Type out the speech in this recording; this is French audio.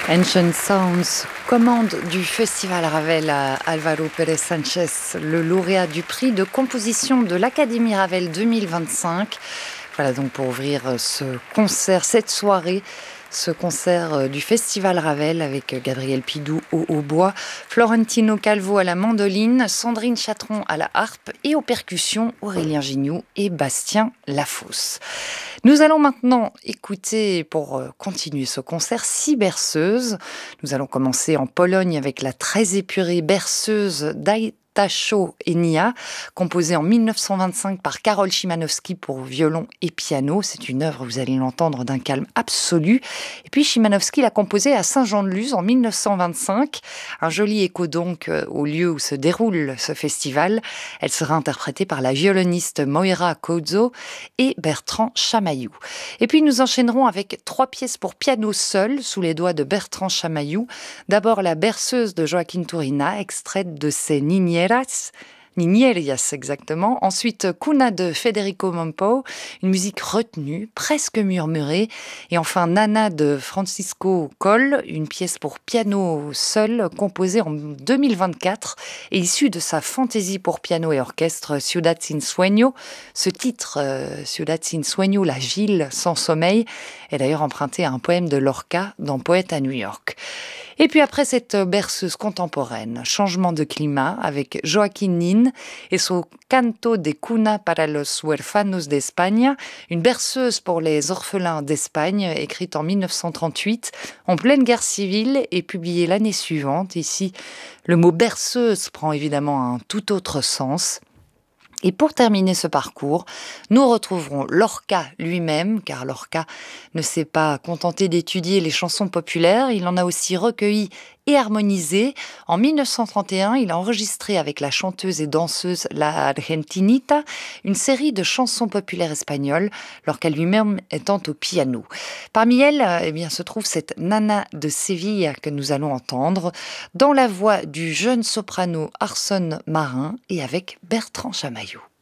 Ancient Sounds, commande du Festival Ravel à Álvaro Pérez Sánchez, le lauréat du prix de composition de l'Académie Ravel 2025. Voilà donc pour ouvrir ce concert, cette soirée, ce concert du Festival Ravel avec Gabriel Pidou au hautbois, Florentino Calvo à la mandoline, Sandrine Chatron à la harpe et aux percussions, Aurélien Gignoux et Bastien Lafosse. Nous allons maintenant écouter, pour continuer ce concert, 6 berceuses. Nous allons commencer en Pologne avec la très épurée berceuse d'Aitacho Enia, composée en 1925 par Karol Szymanowski pour violon et piano. C'est une œuvre, vous allez l'entendre, d'un calme absolu. Et puis Szymanowski l'a composée à Saint-Jean-de-Luz en 1925. Un joli écho donc au lieu où se déroule ce festival. Elle sera interprétée par la violoniste Moira Kozo et Bertrand Chamaillou. Et puis nous enchaînerons avec 3 pièces pour piano seul sous les doigts de Bertrand Chamaillou. D'abord la berceuse de Joaquin Turina, extraite de ses Niñerías exactement. Ensuite, Cuna de Federico Mompo, une musique retenue, presque murmurée. Et enfin, Nana de Francisco Coll, une pièce pour piano seul composée en 2024 et issue de sa fantaisie pour piano et orchestre Ciudad sin Sueño. Ce titre, Ciudad sin Sueño, la ville sans sommeil, est d'ailleurs emprunté à un poème de Lorca dans Poète à New York. Et puis après cette berceuse contemporaine, changement de climat avec Joaquín Nin et son Canto de Cuna para los Huérfanos d'Espagne, une berceuse pour les orphelins d'Espagne, écrite en 1938, en pleine guerre civile et publiée l'année suivante. Ici, le mot berceuse prend évidemment un tout autre sens. Et pour terminer ce parcours, nous retrouverons Lorca lui-même, car Lorca ne s'est pas contenté d'étudier les chansons populaires, il en a aussi recueilli et harmonisé. En 1931, il a enregistré avec la chanteuse et danseuse La Argentinita une série de chansons populaires espagnoles, Lorca lui-même étant au piano. Parmi elles, se trouve cette Nana de Séville que nous allons entendre, dans la voix du jeune soprano Arson Marin et avec Bertrand Chamaillou.